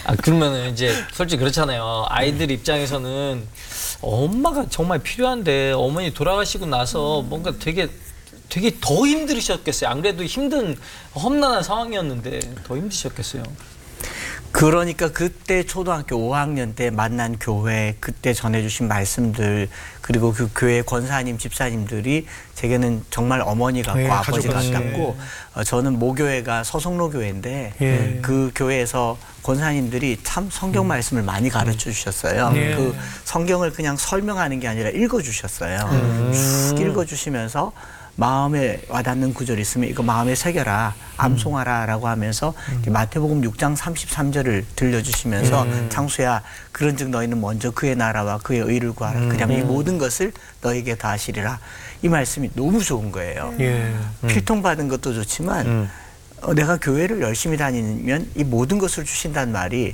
그러면은 이제 솔직히 그렇잖아요. 아이들 입장에서는 엄마가 정말 필요한데 어머니 돌아가시고 나서 뭔가 되게 더 힘들으셨겠어요. 안 그래도 힘든 험난한 상황이었는데 더 힘드셨겠어요. 그러니까 그때 초등학교 5학년 때 만난 교회, 그때 전해주신 말씀들, 그리고 그 교회 권사님, 집사님들이 제게는 정말 어머니 같고 예, 아버지 가족같이. 같고, 저는 모교회가 서성로 교회인데 예. 그 교회에서 권사님들이 참 성경 말씀을 많이 가르쳐 주셨어요. 예. 그 성경을 그냥 설명하는 게 아니라 읽어 주셨어요. 쭉 읽어 주시면서 마음에 와닿는 구절이 있으면 이거 마음에 새겨라, 암송하라 라고 하면서 마태복음 6장 33절을 들려주시면서 창수야, 그런즉 너희는 먼저 그의 나라와 그의 의를 구하라. 그냥 이 모든 것을 너에게 다 하시리라. 이 말씀이 너무 좋은 거예요. 예. 필통 받은 것도 좋지만 내가 교회를 열심히 다니면 이 모든 것을 주신다는 말이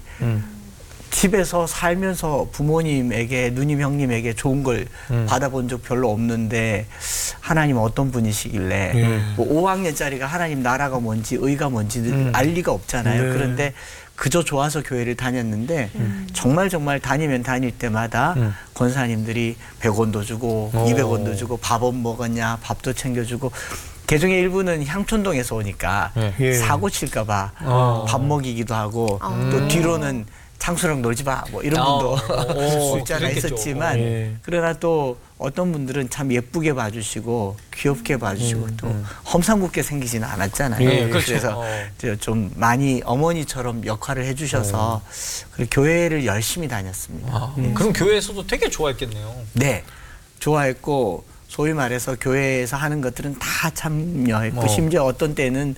집에서 살면서 부모님에게, 누님, 형님에게 좋은 걸 받아본 적 별로 없는데 하나님 어떤 분이시길래 뭐 5학년짜리가 하나님 나라가 뭔지 의가 뭔지 알 리가 없잖아요. 네. 그런데 그저 좋아서 교회를 다녔는데 정말 다니면 다닐 때마다 권사님들이 100원도 주고 200원도 주고 밥은 먹었냐, 밥도 챙겨주고, 개중에 일부는 향촌동에서 오니까 예. 사고 칠까 봐 밥 먹이기도 하고 또 뒤로는 창수랑 놀지 마, 뭐 이런 분도 숫자가 그랬겠죠. 있었지만 예. 그러나 또 어떤 분들은 참 예쁘게 봐주시고 귀엽게 봐주시고 또 험상궂게 생기지는 않았잖아요. 예, 그렇죠. 그래서 좀 많이 어머니처럼 역할을 해주셔서 교회를 열심히 다녔습니다. 그럼 교회에서도 되게 좋아했겠네요. 네, 좋아했고 소위 말해서 교회에서 하는 것들은 다 참여했고 심지어 어떤 때는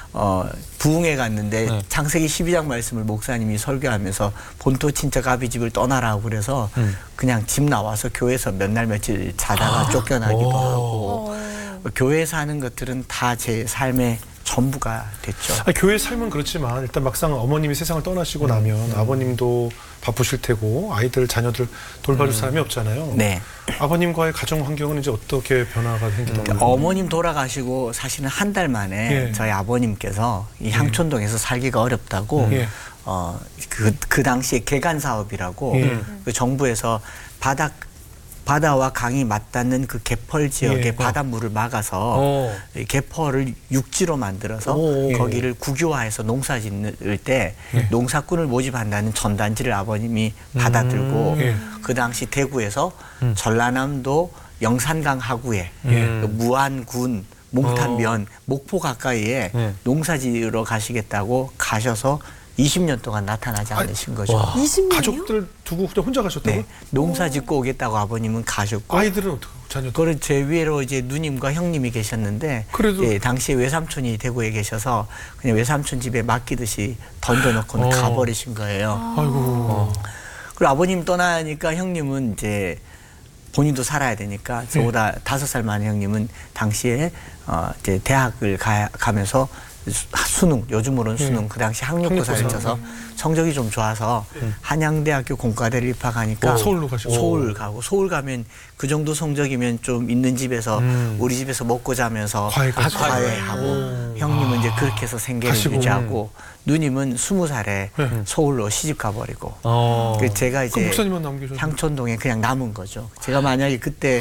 부흥회 갔는데 창세기 12장 말씀을 목사님이 설교하면서 본토 친척 아비 집을 떠나라고 그래서 그냥 집 나와서 교회에서 몇 날 며칠 자다가 쫓겨나기도 하고, 교회에서 하는 것들은 다 제 삶의 전부가 됐죠. 교회 삶은 그렇지만 일단 막상 어머님이 세상을 떠나시고 나면 아버님도 바쁘실 테고 아이들, 자녀들 돌봐줄 사람이 없잖아요. 네. 아버님과의 가정 환경은 이제 어떻게 변화가 생기던가요? 어머님 돌아가시고 사실은 한 달 만에 예. 저희 아버님께서 이 향촌동에서 살기가 어렵다고 예. 그 당시에 개간 사업이라고 예. 그 정부에서 바다와 강이 맞닿는 그 개펄 지역에 예. 바닷물을 막아서 이 개펄을 육지로 만들어서 거기를 국유화해서 농사 짓을 때 농사꾼을 모집한다는 전단지를 아버님이 받아들고 그 당시 대구에서 전라남도 영산강 하구에 무안군 몽탄면 목포 가까이에 농사지으러 가시겠다고 가셔서 20년 동안 나타나지 않으신 거죠. 20년이요? 가족들 두고 그냥 혼자 가셨다고요? 네, 농사 짓고 오겠다고 아버님은 가셨고, 아이들은 어떻게 하고 자녀들? 그걸 제 위로 이제 누님과 형님이 계셨는데, 그래도- 예, 당시에 외삼촌이 대구에 계셔서 그냥 외삼촌 집에 맡기듯이 던져놓고는 가버리신 거예요. 아이고. 그리고 아버님 떠나니까 형님은 이제 본인도 살아야 되니까 저보다 5살 많은 형님은 당시에 이제 대학을 가면서 수능, 요즘으로는 수능, 그 당시 학력고사를 학력고사. 쳐서 성적이 좀 좋아서 한양대학교 공과대를 입학하니까 서울로 가시고. 서울 가고, 서울 가면 그 정도 성적이면 좀 있는 집에서 우리 집에서 먹고 자면서 과외까지. 과외하고, 형님은 이제 그렇게 해서 생계를 가시고. 유지하고, 누님은 20살에 서울로 시집 가버리고, 그 제가 그 이제 목사님만 남기셨는데. 향촌동에 그냥 남은 거죠. 제가 만약에 그때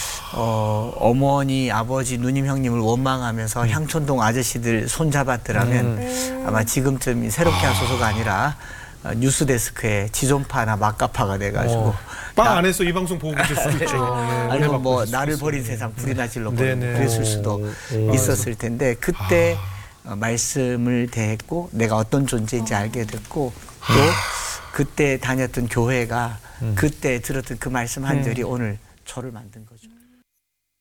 어머니, 아버지, 누님, 형님을 원망하면서 향촌동 아저씨들 손잡았더라면 아마 지금쯤 새롭게 하소서가 아니라 뉴스데스크에 지존파나 막가파가 돼가지고 빠 안에서 이 방송 보고 계실 수도 있죠. 아니면 뭐 나를 버린 세상 불이나 질러버리고 네네. 그랬을 수도 있었을 텐데, 그때 말씀을 대했고 내가 어떤 존재인지 알게 됐고, 또 그때 다녔던 교회가 그때 들었던 그 말씀 한 절이 오늘 저를 만든 거죠.